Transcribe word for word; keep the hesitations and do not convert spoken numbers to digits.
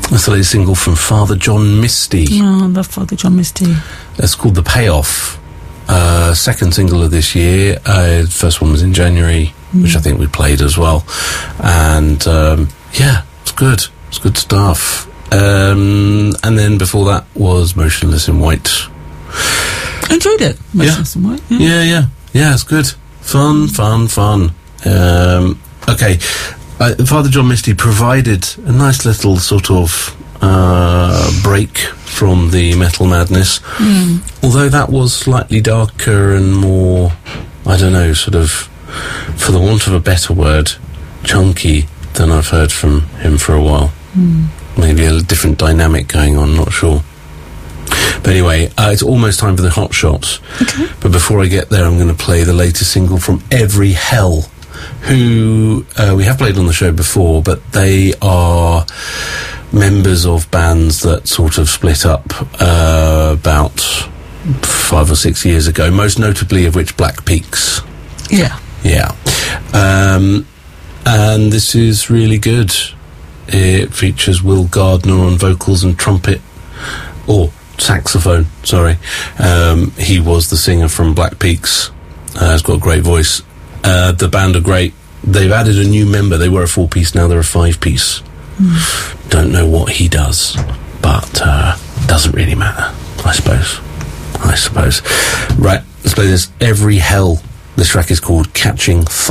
That's the latest single from Father John Misty. Oh, I love Father John Misty. It's called The Payoff. Uh, second single of this year. Uh, first one was in January, mm. which I think we played as well. And, um, yeah, it's good. It's good stuff. Um, and then before that was Motionless in White. I enjoyed it. Motionless yeah. in White. Yeah. yeah, yeah. Yeah, it's good. Fun, fun, fun. Um, okay. Uh, Father John Misty provided a nice little sort of uh, break from the metal madness, mm. although that was slightly darker and more, I don't know, sort of, for the want of a better word, chunky than I've heard from him for a while. Mm. Maybe a different dynamic going on, not sure. But anyway, uh, it's almost time for the Hot Shots. Okay. But before I get there, I'm going to play the latest single from Every Hell, who uh, we have played on the show before, but they are members of bands that sort of split up uh, about five or six years ago, most notably of which Black Peaks. Yeah. Yeah. Um, and this is really good. It features Will Gardner on vocals and trumpet, or saxophone, sorry. Um, he was the singer from Black Peaks. Uh, he's got a great voice. Uh, the band are great. They've added a new member. They were a four-piece, now they're a five-piece. Mm. Don't know what he does, but uh, doesn't really matter, I suppose. I suppose. Right, let's play this. Every Hell. This track is called Catching Fire.